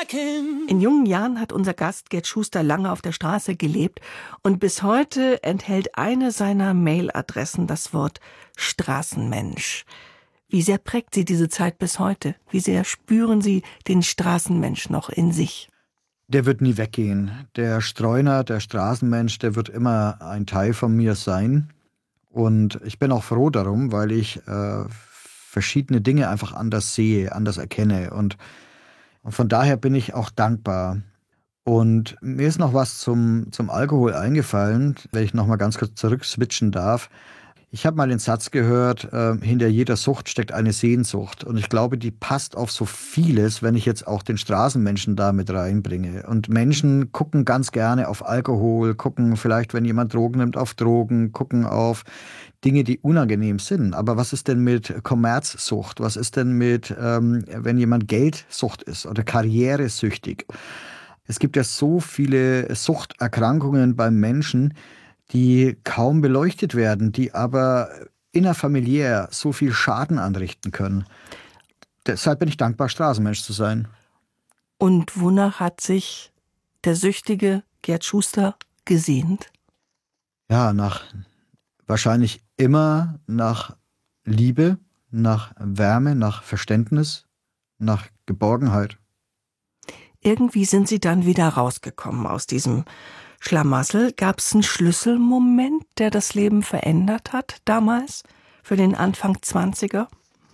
In jungen Jahren hat unser Gast Gerd Schuster lange auf der Straße gelebt und bis heute enthält eine seiner Mailadressen das Wort Straßenmensch. Wie sehr prägt Sie diese Zeit bis heute? Wie sehr spüren Sie den Straßenmensch noch in sich? Der wird nie weggehen. Der Streuner, der Straßenmensch, der wird immer ein Teil von mir sein. Und ich bin auch froh darum, weil ich verschiedene Dinge einfach anders sehe, anders erkenne. Und von daher bin ich auch dankbar. Und mir ist noch was zum Alkohol eingefallen, wenn ich noch mal ganz kurz zurückswitchen darf. Ich habe mal den Satz gehört, hinter jeder Sucht steckt eine Sehnsucht. Und ich glaube, die passt auf so vieles, wenn ich jetzt auch den Straßenmenschen da mit reinbringe. Und Menschen gucken ganz gerne auf Alkohol, gucken vielleicht, wenn jemand Drogen nimmt, auf Drogen, gucken auf Dinge, die unangenehm sind. Aber was ist denn mit Kommerzsucht? Was ist denn mit, wenn jemand Geldsucht ist oder karrieresüchtig? Es gibt ja so viele Suchterkrankungen beim Menschen, die kaum beleuchtet werden, die aber innerfamiliär so viel Schaden anrichten können. Deshalb bin ich dankbar, Straßenmensch zu sein. Und wonach hat sich der süchtige Gerd Schuster gesehnt? Ja, wahrscheinlich immer nach Liebe, nach Wärme, nach Verständnis, nach Geborgenheit. Irgendwie sind Sie dann wieder rausgekommen aus diesem Schlamassel. Gab es einen Schlüsselmoment, der das Leben verändert hat damals, für den Anfang 20er?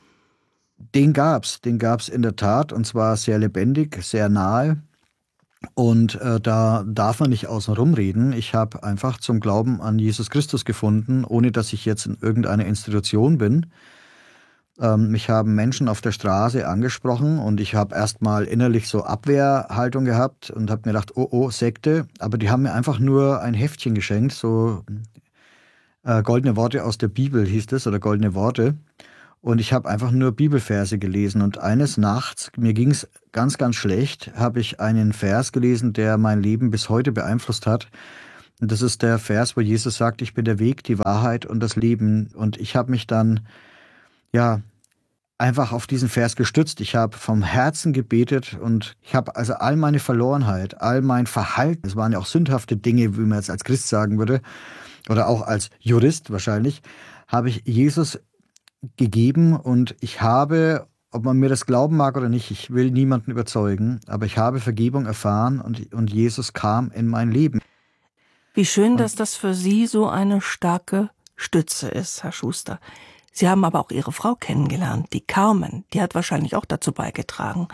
Den gab's in der Tat, und zwar sehr lebendig, sehr nahe. Und da darf man nicht außen rum reden. Ich habe einfach zum Glauben an Jesus Christus gefunden, ohne dass ich jetzt in irgendeiner Institution bin. Mich haben Menschen auf der Straße angesprochen und ich habe erstmal innerlich so Abwehrhaltung gehabt und habe mir gedacht, oh, Sekte. Aber die haben mir einfach nur ein Heftchen geschenkt, so goldene Worte aus der Bibel hieß es, oder goldene Worte. Und ich habe einfach nur Bibelverse gelesen. Und eines Nachts, mir ging es ganz, ganz schlecht, habe ich einen Vers gelesen, der mein Leben bis heute beeinflusst hat. Und das ist der Vers, wo Jesus sagt, ich bin der Weg, die Wahrheit und das Leben. Und ich habe mich dann einfach auf diesen Vers gestützt. Ich habe vom Herzen gebetet und ich habe also all meine Verlorenheit, all mein Verhalten, es waren ja auch sündhafte Dinge, wie man jetzt als Christ sagen würde, oder auch als Jurist wahrscheinlich, habe ich Jesus gegeben und ich habe, ob man mir das glauben mag oder nicht, ich will niemanden überzeugen, aber ich habe Vergebung erfahren und Jesus kam in mein Leben. Wie schön, dass das für Sie so eine starke Stütze ist, Herr Schuster. Sie haben aber auch Ihre Frau kennengelernt, die Carmen. Die hat wahrscheinlich auch dazu beigetragen.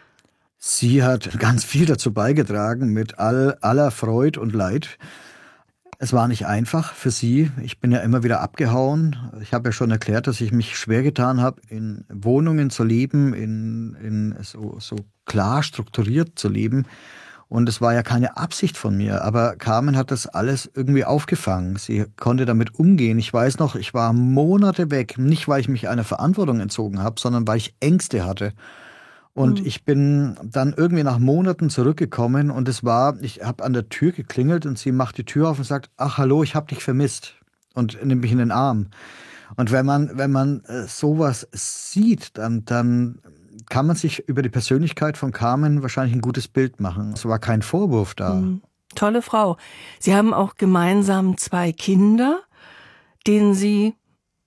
Sie hat ganz viel dazu beigetragen, mit aller Freude und Leid. Es war nicht einfach für sie. Ich bin ja immer wieder abgehauen. Ich habe ja schon erklärt, dass ich mich schwer getan habe, in Wohnungen zu leben, in so klar strukturiert zu leben. Und es war ja keine Absicht von mir, aber Carmen hat das alles irgendwie aufgefangen. Sie konnte damit umgehen. Ich weiß noch, ich war Monate weg, nicht weil ich mich einer Verantwortung entzogen habe, sondern weil ich Ängste hatte. Und ich bin dann irgendwie nach Monaten zurückgekommen und ich habe an der Tür geklingelt und sie macht die Tür auf und sagt, ach hallo, ich habe dich vermisst und nimmt mich in den Arm. Und wenn man sowas sieht, dann kann man sich über die Persönlichkeit von Carmen wahrscheinlich ein gutes Bild machen. Es war kein Vorwurf da. Tolle Frau. Sie haben auch gemeinsam 2 Kinder, denen Sie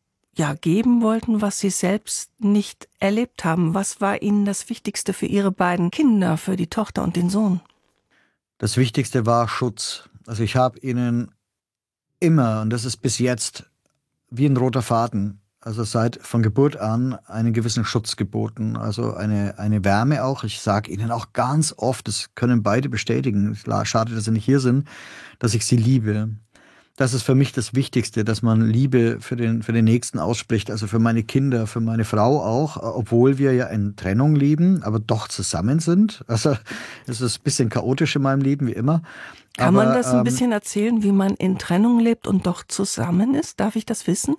geben wollten, was Sie selbst nicht erlebt haben. Was war Ihnen das Wichtigste für Ihre beiden Kinder, für die Tochter und den Sohn? Das Wichtigste war Schutz. Also ich habe ihnen immer, und das ist bis jetzt wie ein roter Faden, also von Geburt an einen gewissen Schutz geboten, also eine Wärme auch. Ich sage ihnen auch ganz oft, das können beide bestätigen, schade, dass sie nicht hier sind, dass ich sie liebe. Das ist für mich das Wichtigste, dass man Liebe für den Nächsten ausspricht, also für meine Kinder, für meine Frau auch, obwohl wir ja in Trennung leben, aber doch zusammen sind. Also es ist ein bisschen chaotisch in meinem Leben, wie immer. Kann man das ein bisschen erzählen, wie man in Trennung lebt und doch zusammen ist? Darf ich das wissen?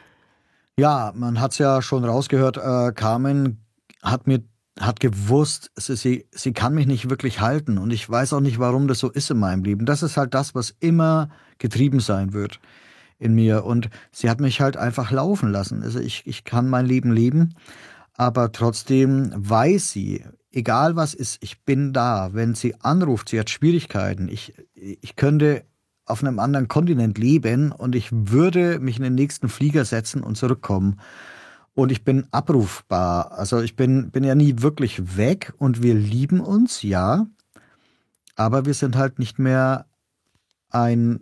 Ja, man hat es ja schon rausgehört, Carmen hat gewusst, sie kann mich nicht wirklich halten und ich weiß auch nicht, warum das so ist in meinem Leben. Das ist halt das, was immer getrieben sein wird in mir und sie hat mich halt einfach laufen lassen. Also ich kann mein Leben leben, aber trotzdem weiß sie, egal was ist, ich bin da. Wenn sie anruft, sie hat Schwierigkeiten, ich könnte auf einem anderen Kontinent leben und ich würde mich in den nächsten Flieger setzen und zurückkommen. Und ich bin abrufbar. Also ich bin ja nie wirklich weg und wir lieben uns, ja. Aber wir sind halt nicht mehr ein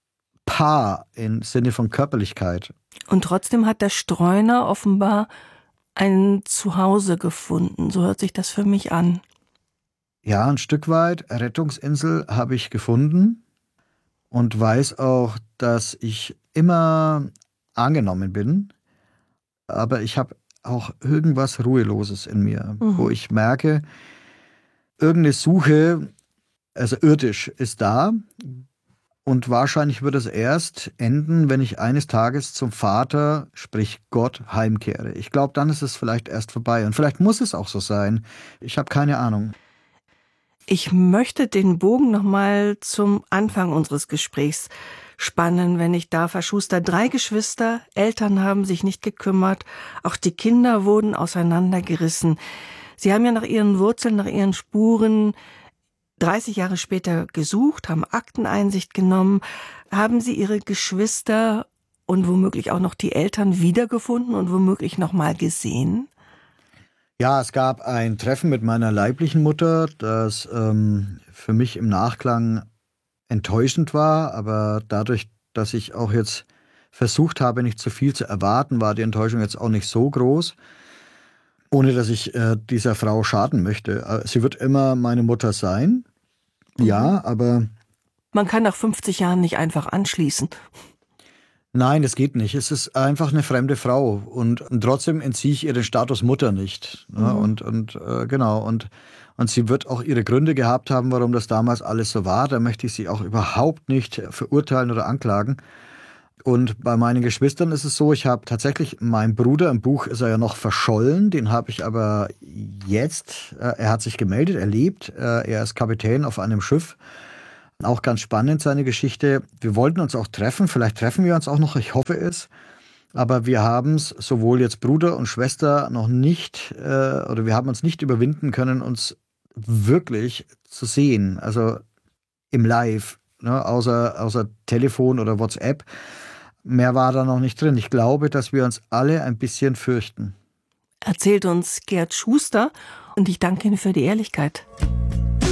Paar im Sinne von Körperlichkeit. Und trotzdem hat der Streuner offenbar ein Zuhause gefunden. So hört sich das für mich an. Ja, ein Stück weit Rettungsinsel habe ich gefunden und weiß auch, dass ich immer angenommen bin. Aber ich habe auch irgendwas Ruheloses in mir, wo ich merke, irgendeine Suche, also irdisch, ist da. Und wahrscheinlich wird es erst enden, wenn ich eines Tages zum Vater, sprich Gott, heimkehre. Ich glaube, dann ist es vielleicht erst vorbei. Und vielleicht muss es auch so sein. Ich habe keine Ahnung. Ich möchte den Bogen nochmal zum Anfang unseres Gesprächs spannen, wenn ich darf. Herr Schuster, 3 Geschwister, Eltern haben sich nicht gekümmert, auch die Kinder wurden auseinandergerissen. Sie haben ja nach ihren Wurzeln, nach ihren Spuren 30 Jahre später gesucht, haben Akteneinsicht genommen. Haben Sie Ihre Geschwister und womöglich auch noch die Eltern wiedergefunden und womöglich noch mal gesehen? Ja, es gab ein Treffen mit meiner leiblichen Mutter, das für mich im Nachklang enttäuschend war, aber dadurch, dass ich auch jetzt versucht habe, nicht zu viel zu erwarten, war die Enttäuschung jetzt auch nicht so groß, ohne dass ich dieser Frau schaden möchte. Sie wird immer meine Mutter sein, ja, aber... Man kann nach 50 Jahren nicht einfach anschließen. Nein, das geht nicht. Es ist einfach eine fremde Frau und trotzdem entziehe ich ihr den Status Mutter nicht. Ja, genau. Und sie wird auch ihre Gründe gehabt haben, warum das damals alles so war. Da möchte ich sie auch überhaupt nicht verurteilen oder anklagen. Und bei meinen Geschwistern ist es so, ich habe tatsächlich meinen Bruder, im Buch ist er ja noch verschollen, den habe ich aber jetzt, er hat sich gemeldet, er lebt, er ist Kapitän auf einem Schiff. Auch ganz spannend seine Geschichte. Wir wollten uns auch treffen, vielleicht treffen wir uns auch noch, ich hoffe es. Aber wir haben es, sowohl jetzt Bruder und Schwester, noch nicht, oder wir haben uns nicht überwinden können, uns wirklich zu sehen. Also im Live, ne, außer Telefon oder WhatsApp. Mehr war da noch nicht drin. Ich glaube, dass wir uns alle ein bisschen fürchten. Erzählt uns Gerd Schuster und ich danke Ihnen für die Ehrlichkeit.